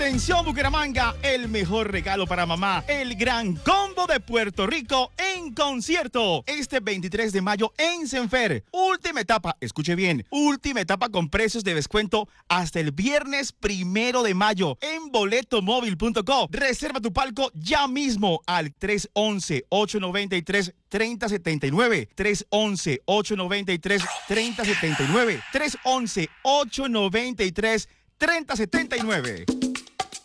Atención Bucaramanga, el mejor regalo para mamá, el gran combo de Puerto Rico en concierto. Este 23 de mayo en Senfer. Última etapa, escuche bien, última etapa con precios de descuento hasta el viernes 1 de mayo en boletomóvil.co. Reserva tu palco ya mismo al 311-893-3079. 311-893-3079. 311-893-3079.